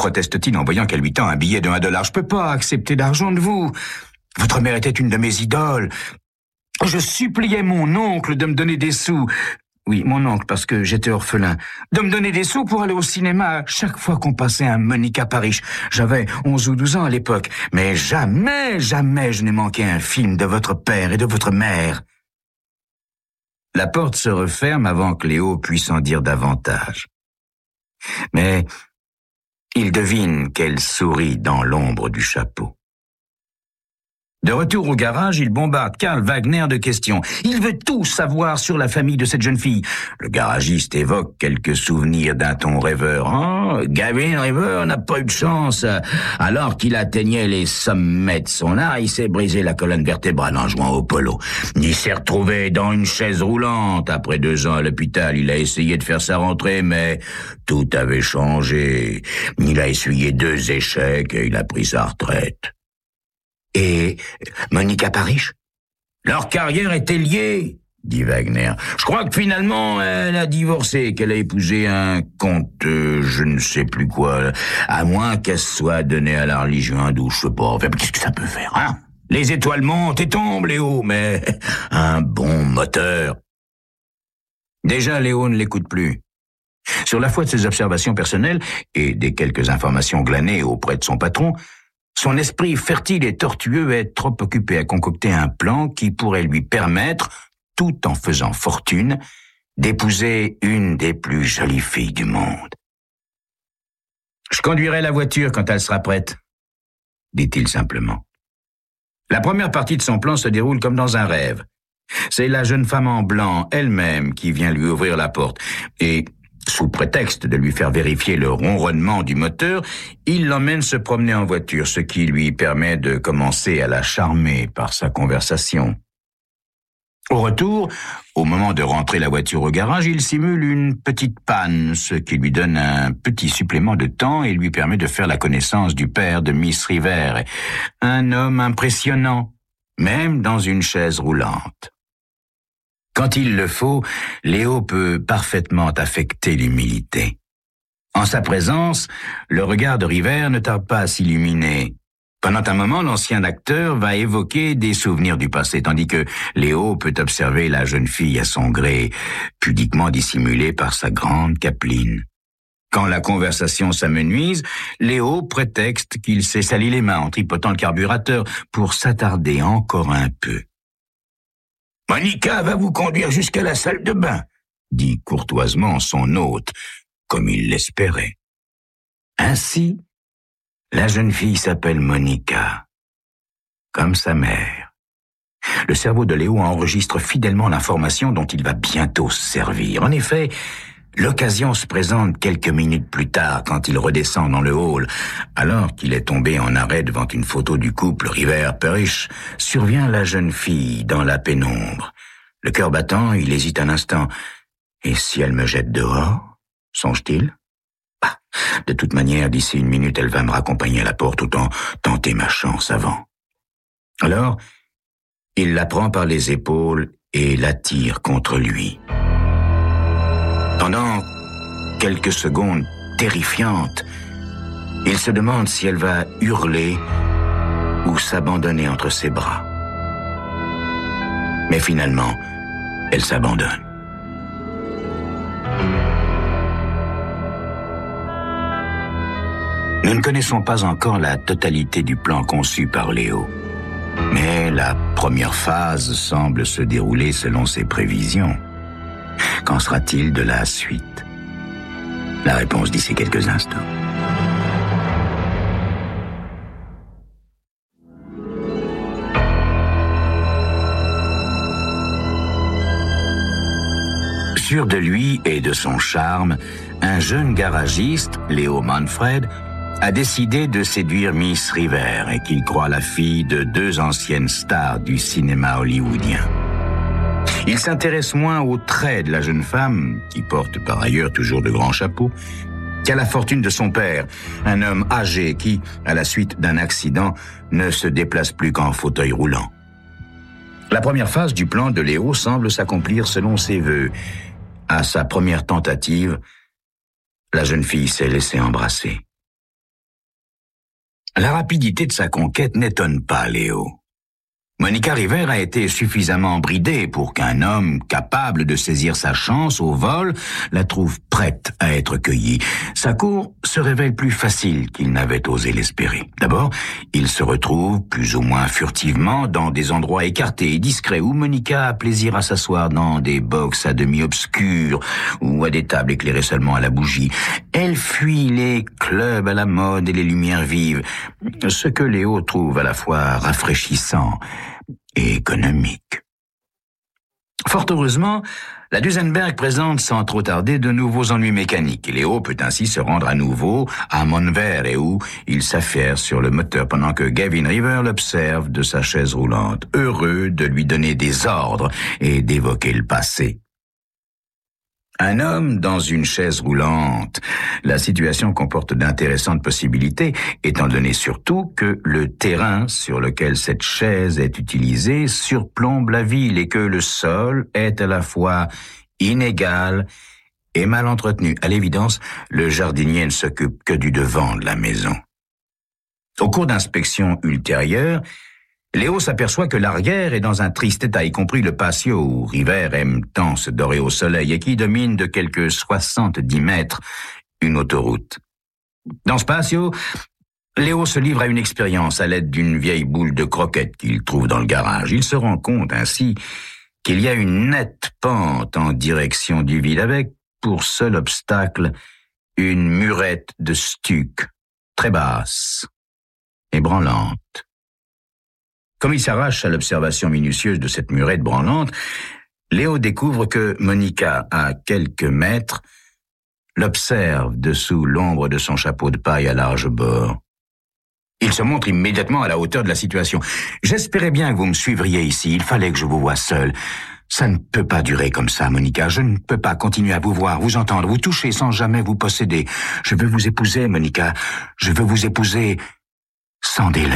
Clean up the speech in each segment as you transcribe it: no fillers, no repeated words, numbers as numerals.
proteste-t-il en voyant qu'elle lui tend un billet de $1. « Je peux pas accepter d'argent de vous. Votre mère était une de mes idoles. Je suppliais mon oncle de me donner des sous. Oui, mon oncle, parce que j'étais orphelin. De me donner des sous pour aller au cinéma chaque fois qu'on passait un Monica Parish. J'avais 11 ou 12 ans à l'époque. Mais jamais je n'ai manqué un film de votre père et de votre mère. » La porte se referme avant que Léo puisse en dire davantage. Mais il devine qu'elle sourit dans l'ombre du chapeau. De retour au garage, il bombarde Karl Wagner de questions. Il veut tout savoir sur la famille de cette jeune fille. Le garagiste évoque quelques souvenirs d'un ton rêveur. « Oh, Gavin River n'a pas eu de chance. Alors qu'il atteignait les sommets de son art, il s'est brisé la colonne vertébrale en jouant au polo. Il s'est retrouvé dans une chaise roulante. Après 2 ans à l'hôpital, il a essayé de faire sa rentrée, mais tout avait changé. Il a essuyé 2 échecs et il a pris sa retraite. » Et Monica Parish? Leur carrière était liée, dit Wagner. Je crois que finalement, elle a divorcé, qu'elle a épousé un comte, je ne sais plus quoi, à moins qu'elle se soit donnée à la religion hindoue, je sais pas. Enfin, qu'est-ce que ça peut faire, hein? Les étoiles montent et tombent, Léo, mais un bon moteur. Déjà, Léo ne l'écoute plus. Sur la foi de ses observations personnelles et des quelques informations glanées auprès de son patron, son esprit fertile et tortueux est trop occupé à concocter un plan qui pourrait lui permettre, tout en faisant fortune, d'épouser une des plus jolies filles du monde. « Je conduirai la voiture quand elle sera prête, » dit-il simplement. La première partie de son plan se déroule comme dans un rêve. C'est la jeune femme en blanc elle-même qui vient lui ouvrir la porte et, sous prétexte de lui faire vérifier le ronronnement du moteur, il l'emmène se promener en voiture, ce qui lui permet de commencer à la charmer par sa conversation. Au retour, au moment de rentrer la voiture au garage, il simule une petite panne, ce qui lui donne un petit supplément de temps et lui permet de faire la connaissance du père de Miss River, un homme impressionnant, même dans une chaise roulante. Quand il le faut, Léo peut parfaitement affecter l'humilité. En sa présence, le regard de River ne tarde pas à s'illuminer. Pendant un moment, l'ancien acteur va évoquer des souvenirs du passé, tandis que Léo peut observer la jeune fille à son gré, pudiquement dissimulée par sa grande capeline. Quand la conversation s'amenuise, Léo prétexte qu'il s'est sali les mains en tripotant le carburateur pour s'attarder encore un peu. « Monica va vous conduire jusqu'à la salle de bain », dit courtoisement son hôte, comme il l'espérait. Ainsi, la jeune fille s'appelle Monica, comme sa mère. Le cerveau de Léo enregistre fidèlement l'information dont il va bientôt se servir. En effet, l'occasion se présente quelques minutes plus tard quand il redescend dans le hall. Alors qu'il est tombé en arrêt devant une photo du couple River-Parish, survient la jeune fille dans la pénombre. Le cœur battant, il hésite un instant. « Et si elle me jette dehors ?» songe-t-il. Bah, de toute manière, d'ici 1 minute, elle va me raccompagner à la porte, autant tenter ma chance avant. Alors, il la prend par les épaules et l'attire contre lui. Pendant quelques secondes terrifiantes, il se demande si elle va hurler ou s'abandonner entre ses bras. Mais finalement, elle s'abandonne. Nous ne connaissons pas encore la totalité du plan conçu par Léo, mais la première phase semble se dérouler selon ses prévisions. Qu'en sera-t-il de la suite? La réponse d'ici quelques instants. Sûr de lui et de son charme, un jeune garagiste, Léo Manfred, a décidé de séduire Miss River et qu'il croit la fille de 2 anciennes stars du cinéma hollywoodien. Il s'intéresse moins aux traits de la jeune femme, qui porte par ailleurs toujours de grands chapeaux, qu'à la fortune de son père, un homme âgé qui, à la suite d'un accident, ne se déplace plus qu'en fauteuil roulant. La première phase du plan de Léo semble s'accomplir selon ses vœux. À sa première tentative, la jeune fille s'est laissée embrasser. La rapidité de sa conquête n'étonne pas Léo. Monica River a été suffisamment bridée pour qu'un homme capable de saisir sa chance au vol la trouve prête à être cueillie. Sa cour se révèle plus facile qu'il n'avait osé l'espérer. D'abord, il se retrouve plus ou moins furtivement dans des endroits écartés et discrets où Monica a plaisir à s'asseoir dans des box à demi obscurs ou à des tables éclairées seulement à la bougie. Elle fuit les clubs à la mode et les lumières vives, ce que Léo trouve à la fois rafraîchissant et économique. Fort heureusement, la Duesenberg présente sans trop tarder de nouveaux ennuis mécaniques. Léo peut ainsi se rendre à nouveau à Montverde où il s'affaire sur le moteur pendant que Gavin River l'observe de sa chaise roulante, heureux de lui donner des ordres et d'évoquer le passé. Un homme dans une chaise roulante. La situation comporte d'intéressantes possibilités, étant donné surtout que le terrain sur lequel cette chaise est utilisée surplombe la ville et que le sol est à la fois inégal et mal entretenu. À l'évidence, le jardinier ne s'occupe que du devant de la maison. Au cours d'inspections ultérieures, Léo s'aperçoit que l'arrière est dans un triste état, y compris le patio où River aime tant se dorer au soleil et qui domine de quelques 70 mètres une autoroute. Dans ce patio, Léo se livre à une expérience à l'aide d'une vieille boule de croquettes qu'il trouve dans le garage. Il se rend compte ainsi qu'il y a une nette pente en direction du vide avec, pour seul obstacle, une murette de stuc très basse et branlante. Comme il s'arrache à l'observation minutieuse de cette murette branlante, Léo découvre que Monica, à quelques mètres, l'observe dessous l'ombre de son chapeau de paille à large bord. Il se montre immédiatement à la hauteur de la situation. « J'espérais bien que vous me suivriez ici. Il fallait que je vous voie seul. Ça ne peut pas durer comme ça, Monica. Je ne peux pas continuer à vous voir, vous entendre, vous toucher sans jamais vous posséder. Je veux vous épouser, Monica. Je veux vous épouser sans délai. »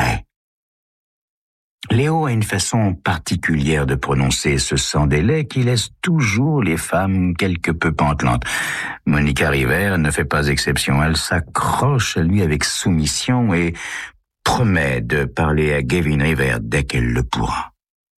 Léo a une façon particulière de prononcer ce sans délai qui laisse toujours les femmes quelque peu pantelantes. Monica River ne fait pas exception. Elle s'accroche à lui avec soumission et promet de parler à Gavin River dès qu'elle le pourra.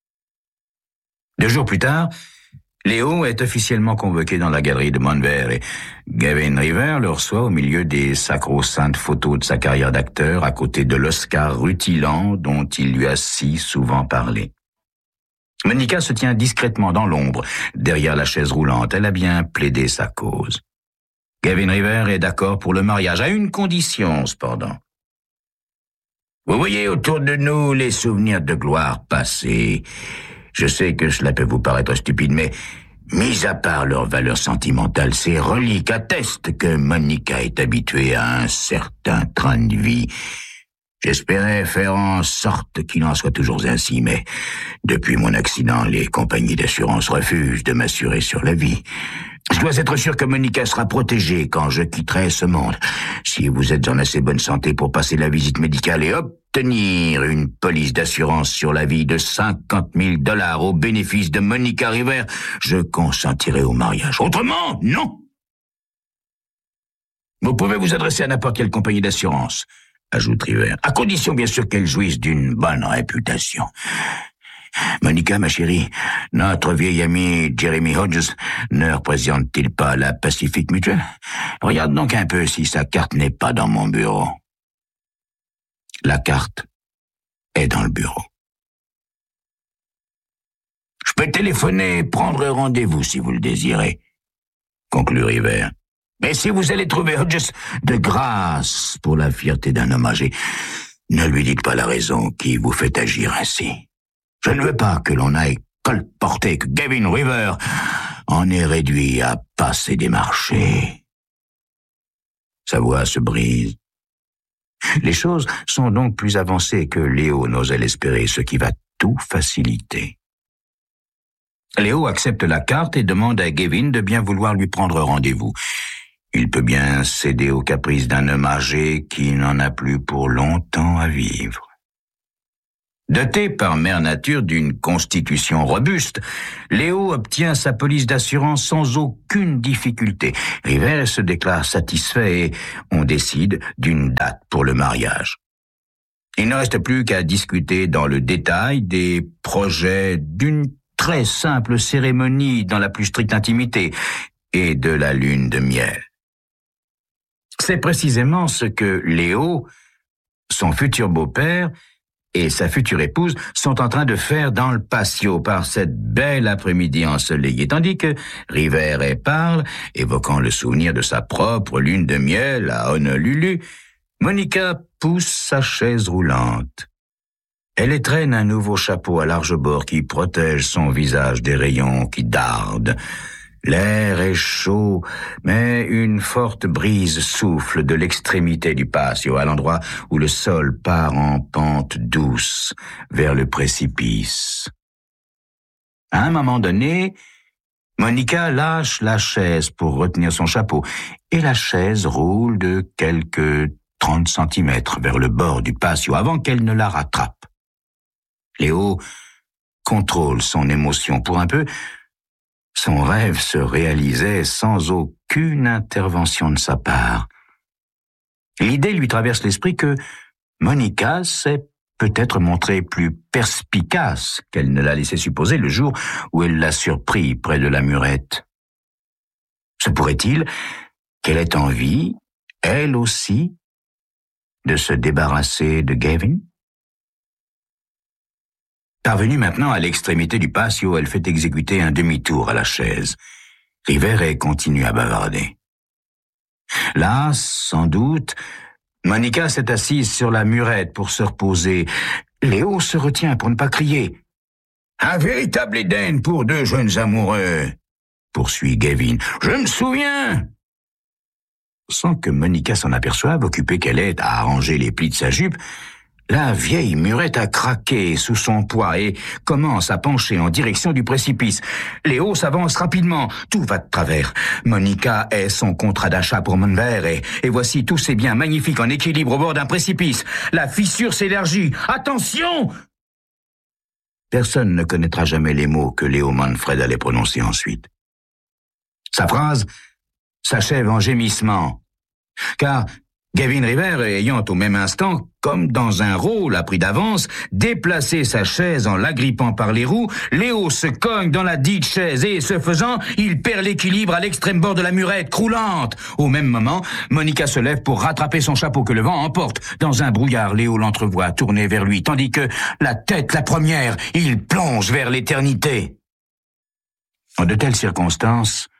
2 jours plus tard, Léo est officiellement convoqué dans la galerie de Montverde et Gavin River le reçoit au milieu des sacro-saintes photos de sa carrière d'acteur à côté de l'Oscar rutilant dont il lui a si souvent parlé. Monica se tient discrètement dans l'ombre, derrière la chaise roulante. Elle a bien plaidé sa cause. Gavin River est d'accord pour le mariage, à une condition cependant. Vous voyez autour de nous les souvenirs de gloire passée. Je sais que cela peut vous paraître stupide, mais mis à part leur valeur sentimentale, ces reliques attestent que Monica est habituée à un certain train de vie. J'espérais faire en sorte qu'il en soit toujours ainsi, mais depuis mon accident, les compagnies d'assurance refusent de m'assurer sur la vie. Je dois être sûr que Monica sera protégée quand je quitterai ce monde. Si vous êtes en assez bonne santé pour passer la visite médicale et obtenir une police d'assurance sur la vie de $50,000 au bénéfice de Monica River, je consentirai au mariage. Autrement, non. Vous pouvez vous adresser à n'importe quelle compagnie d'assurance, ajoute River, à condition bien sûr qu'elle jouisse d'une bonne réputation. Monica, ma chérie, notre vieil ami Jeremy Hodges ne représente-t-il pas la Pacific Mutual? Regarde donc un peu si sa carte n'est pas dans mon bureau. La carte est dans le bureau. Je peux téléphoner et prendre rendez-vous si vous le désirez, conclut River. Mais si vous allez trouver Hodges, de grâce pour la fierté d'un homme âgé, ne lui dites pas la raison qui vous fait agir ainsi. Je ne veux pas que l'on aille colporter que Gavin River en est réduit à passer des marchés. Sa voix se brise. Les choses sont donc plus avancées que Léo n'osait l'espérer, ce qui va tout faciliter. Léo accepte la carte et demande à Gavin de bien vouloir lui prendre rendez-vous. Il peut bien céder aux caprices d'un homme âgé qui n'en a plus pour longtemps à vivre. Doté par mère nature d'une constitution robuste, Léo obtient sa police d'assurance sans aucune difficulté. River se déclare satisfait et on décide d'une date pour le mariage. Il ne reste plus qu'à discuter dans le détail des projets d'une très simple cérémonie dans la plus stricte intimité et de la lune de miel. C'est précisément ce que Léo, son futur beau-père, et sa future épouse sont en train de faire dans le patio par cette belle après-midi ensoleillée, tandis que Rivère parle, évoquant le souvenir de sa propre lune de miel à Honolulu. Monica pousse sa chaise roulante. Elle étrenne un nouveau chapeau à large bord qui protège son visage des rayons qui dardent. L'air est chaud, mais une forte brise souffle de l'extrémité du patio, à l'endroit où le sol part en pente douce vers le précipice. À un moment donné, Monica lâche la chaise pour retenir son chapeau, et la chaise roule de quelques 30 centimètres vers le bord du patio avant qu'elle ne la rattrape. Léo contrôle son émotion pour un peu. Son rêve se réalisait sans aucune intervention de sa part. L'idée lui traverse l'esprit que Monica s'est peut-être montrée plus perspicace qu'elle ne l'a laissé supposer le jour où elle l'a surpris près de la murette. Se pourrait-il qu'elle ait envie, elle aussi, de se débarrasser de Gavin? Parvenue maintenant à l'extrémité du patio, elle fait exécuter un demi-tour à la chaise. Rivère continue à bavarder. Là, sans doute, Monica s'est assise sur la murette pour se reposer. Léo se retient pour ne pas crier. « Un véritable Éden pour deux jeunes amoureux !» poursuit Gavin. « Je me souviens !» Sans que Monica s'en aperçoive, occupée qu'elle est à arranger les plis de sa jupe, la vieille murette a craqué sous son poids et commence à pencher en direction du précipice. Léo s'avance rapidement. Tout va de travers. Monica est son contrat d'achat pour Monvert et voici tous ses biens magnifiques en équilibre au bord d'un précipice. La fissure s'élargit. Attention! Personne ne connaîtra jamais les mots que Léo Manfred allait prononcer ensuite. Sa phrase s'achève en gémissement, car Gavin Rivère, ayant au même instant, comme dans un rôle appris d'avance, déplacé sa chaise en l'agrippant par les roues, Léo se cogne dans la dite chaise et, ce faisant, il perd l'équilibre à l'extrême bord de la murette, croulante. Au même moment, Monica se lève pour rattraper son chapeau que le vent emporte. Dans un brouillard, Léo l'entrevoit tourner vers lui, tandis que, la tête la première, il plonge vers l'éternité. En de telles circonstances,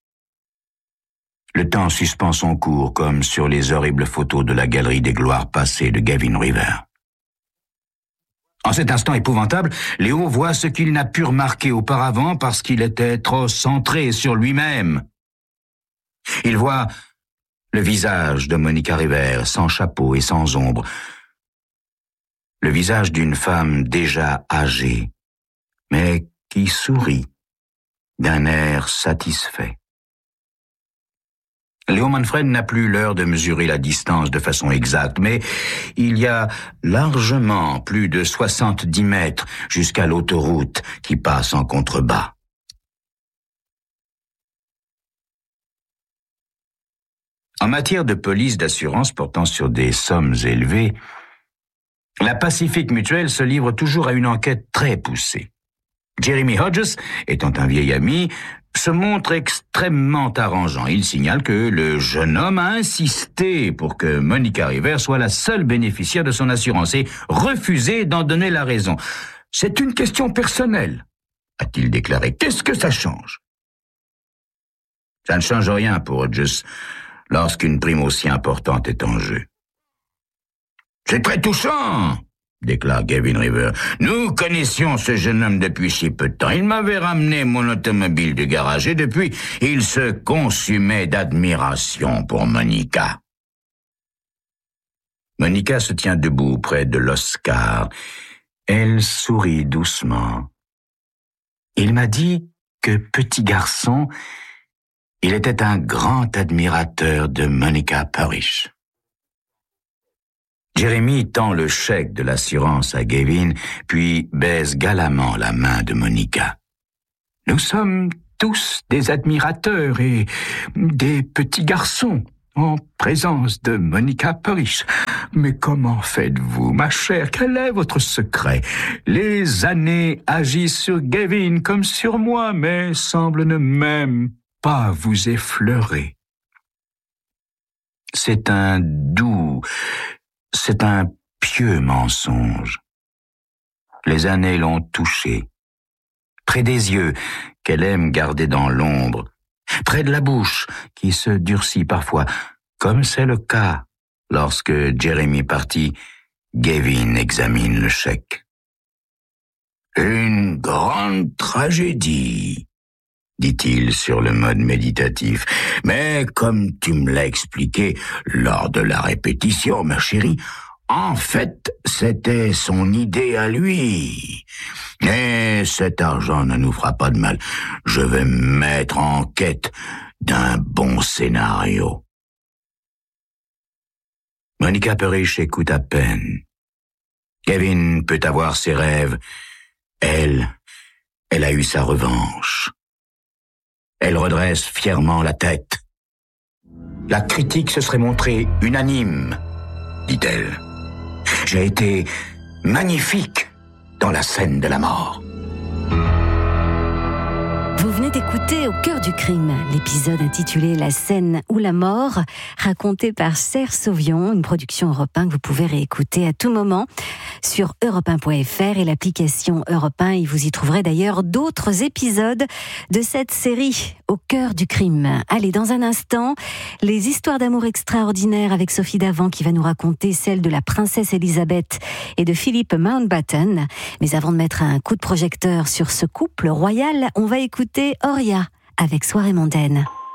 le temps suspend son cours comme sur les horribles photos de la galerie des gloires passées de Gavin Rivère. En cet instant épouvantable, Léo voit ce qu'il n'a pu remarquer auparavant parce qu'il était trop centré sur lui-même. Il voit le visage de Monica Rivère, sans chapeau et sans ombre. Le visage d'une femme déjà âgée, mais qui sourit d'un air satisfait. Léo Manfred n'a plus l'heure de mesurer la distance de façon exacte, mais il y a largement plus de 70 mètres jusqu'à l'autoroute qui passe en contrebas. En matière de police d'assurance portant sur des sommes élevées, la Pacific Mutual se livre toujours à une enquête très poussée. Jeremy Hodges, étant un vieil ami, se montre extrêmement arrangeant. Il signale que le jeune homme a insisté pour que Monica Rivère soit la seule bénéficiaire de son assurance et refusé d'en donner la raison. « C'est une question personnelle », a-t-il déclaré. « Qu'est-ce que ça change ?» Ça ne change rien pour Hodges lorsqu'une prime aussi importante est en jeu. « C'est très touchant !» déclare Gavin Rivère. « Nous connaissions ce jeune homme depuis si peu de temps. Il m'avait ramené mon automobile du garage et depuis, il se consumait d'admiration pour Monica. » Monica se tient debout près de l'Oscar. Elle sourit doucement. Il m'a dit que, petit garçon, il était un grand admirateur de Monica Parrish. Jeremy tend le chèque de l'assurance à Gavin, puis baise galamment la main de Monica. « Nous sommes tous des admirateurs et des petits garçons, en présence de Monica Purich. Mais comment faites-vous, ma chère? Quel est votre secret? Les années agissent sur Gavin comme sur moi, mais semblent ne même pas vous effleurer. C'est un pieux mensonge. Les années l'ont touchée. Près des yeux, qu'elle aime garder dans l'ombre. Près de la bouche, qui se durcit parfois, comme c'est le cas lorsque Jeremy partit. Gavin examine le chèque. Une grande tragédie, dit-il sur le mode méditatif. Mais comme tu me l'as expliqué lors de la répétition, ma chérie, en fait, c'était son idée à lui. Mais cet argent ne nous fera pas de mal. Je vais me mettre en quête d'un bon scénario. Monica Purich écoute à peine. Gavin peut avoir ses rêves. Elle a eu sa revanche. Elle redresse fièrement la tête. La critique se serait montrée unanime, dit-elle. J'ai été magnifique dans la scène de la mort. Vous venez d'écouter Au cœur du crime, l'épisode intitulé La scène ou la mort, raconté par Serge Sauvion, une production Europe 1 que vous pouvez réécouter à tout moment sur europe1.fr et l'application Europe 1. Et vous y trouverez d'ailleurs d'autres épisodes de cette série Au cœur du crime. Allez, dans un instant, les histoires d'amour extraordinaires avec Sophie Davant qui va nous raconter celle de la princesse Elisabeth et de Philippe Mountbatten. Mais avant de mettre un coup de projecteur sur ce couple royal, on va écouter Oria avec Soirée mondaine.